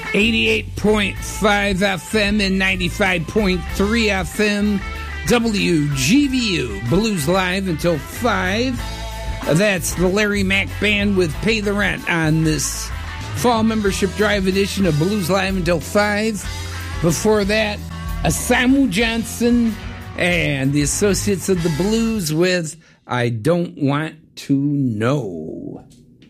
88.5 FM and 95.3 FM, WGVU, Blues Live until 5. That's the Larry Mack Band with Pay the Rent on this fall membership drive edition of Blues Live until 5. Before that, Samu Johnson and the Associates of the Blues with I Don't Want to Know.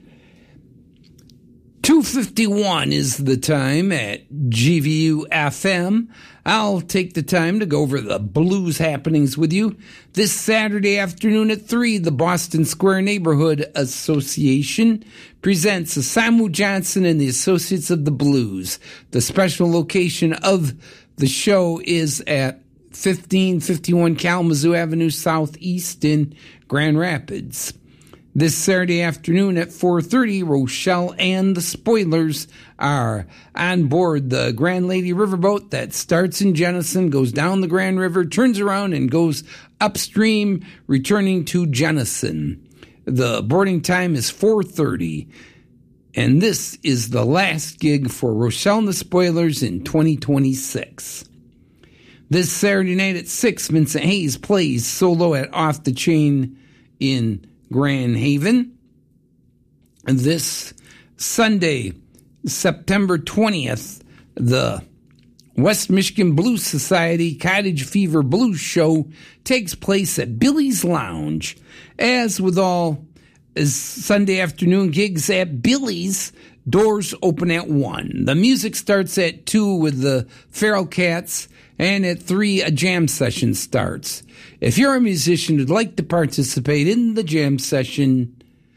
2:51 is the time at GVU FM. I'll take the time to go over the blues happenings with you. This Saturday afternoon at 3, the Boston Square Neighborhood Association presents Samu Johnson and the Associates of the Blues. The special location of the show is at 1551 Kalamazoo Avenue Southeast in Grand Rapids. This Saturday afternoon at 4:30, Rochelle and the Spoilers are on board the Grand Lady Riverboat that starts in Jenison, goes down the Grand River, turns around, and goes upstream, returning to Jenison. The boarding time is 4:30, and this is the last gig for Rochelle and the Spoilers in 2026. This Saturday night at 6, Vincent Hayes plays solo at Off the Chain in Grand Haven. And this Sunday, September 20th, the West Michigan Blues Society Cottage Fever Blues Show takes place at Billy's Lounge. As with all Sunday afternoon gigs at Billy's, doors open at 1. The music starts at 2 with the Feral Cats, and at 3, a jam session starts. If you're a musician who'd like to participate in the jam session,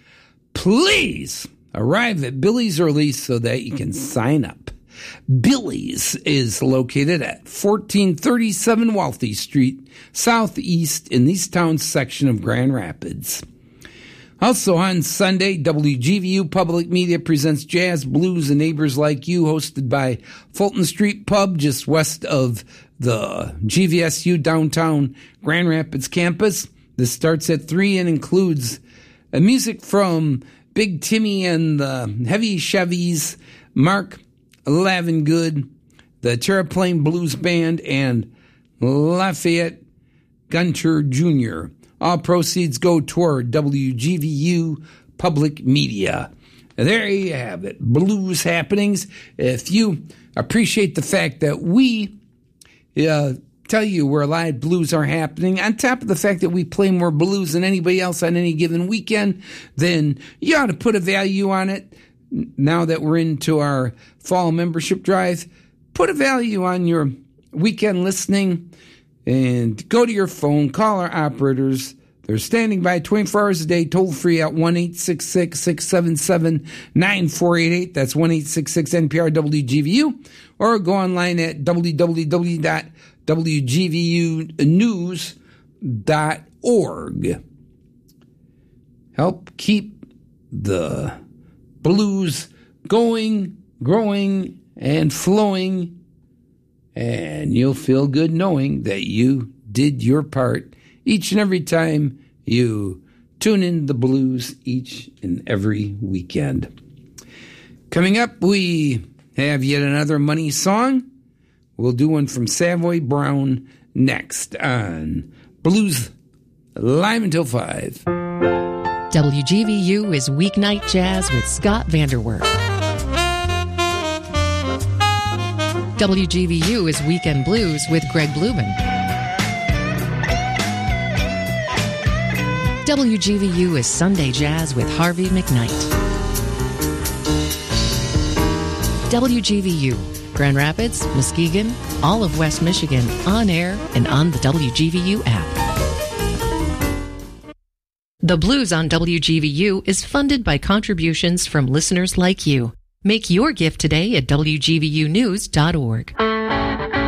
please arrive at Billy's early so that you can sign up. Billy's is located at 1437 Walthy Street, southeast in the East Town section of Grand Rapids. Also on Sunday, WGVU Public Media presents Jazz, Blues, and Neighbors Like You, hosted by Fulton Street Pub, just west of the GVSU downtown Grand Rapids campus. This starts at 3 and includes music from Big Timmy and the Heavy Chevys, Mark Lavengood, the Terraplane Blues Band, and Lafayette Gunter Jr. All proceeds go toward WGVU Public Media. There you have it, blues happenings. If you appreciate the fact that we tell you where live blues are happening, on top of the fact that we play more blues than anybody else on any given weekend, then you ought to put a value on it. Now that we're into our fall membership drive, put a value on your weekend listening. And go to your phone, call our operators. They're standing by 24 hours a day, toll free at 1-866-677-9488. That's 1-866-NPR-WGVU. Or go online at www.wgvunews.org. Help keep the blues going, growing, and flowing. And you'll feel good knowing that you did your part each and every time you tune in the blues each and every weekend. Coming up, we have yet another money song. We'll do one from Savoy Brown next on Blues Live until 5. WGVU is Weeknight Jazz with Scott Vanderwerf. WGVU is Weekend Blues with Greg Blumen. WGVU is Sunday Jazz with Harvey McKnight. WGVU, Grand Rapids, Muskegon, all of West Michigan, on air and on the WGVU app. The Blues on WGVU is funded by contributions from listeners like you. Make your gift today at WGVUnews.org.